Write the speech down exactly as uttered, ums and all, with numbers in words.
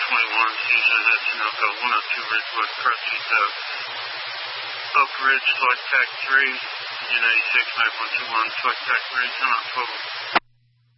twenty-one, Caesar, that's Sunoco, one oh two Ridgewood, Crutchy, Oak Ridge, Select Pack three, United eighty-six, nine one two one, Select Pack three, come out twelve.